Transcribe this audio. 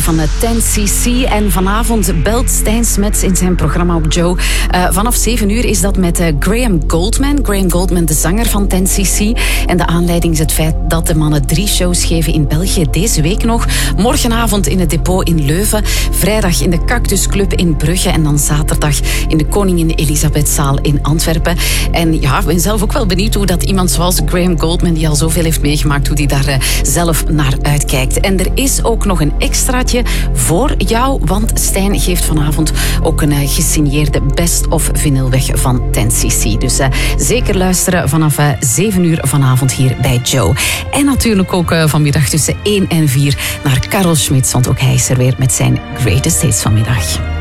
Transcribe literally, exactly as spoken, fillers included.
Van ten C C. En vanavond belt Stijn Smets in zijn programma op Joe. Uh, vanaf zeven uur is dat met uh, Graham Goldman. Graham Goldman, de zanger van ten C C. En de aanleiding is het feit dat de mannen drie shows geven in België. Deze week nog. Morgenavond in het Depot in Leuven. Vrijdag in de Cactus Club in Brugge. En dan zaterdag in de Koningin Elisabethzaal in Antwerpen. En ja, ik ben zelf ook wel benieuwd hoe dat iemand zoals Graham Goldman, die al zoveel heeft meegemaakt, hoe die daar uh, zelf naar uitkijkt. En er is ook nog een extraatje voor jou, want Stijn geeft vanavond ook een uh, gesigneerde best of vinyl weg van ten C C. Dus uh, zeker luisteren vanaf uh, zeven uur vanavond hier bij Joe. En natuurlijk ook uh, vanmiddag tussen één en vier naar Karel Schmitz, want ook hij is er weer met zijn Greatest Hits vanmiddag.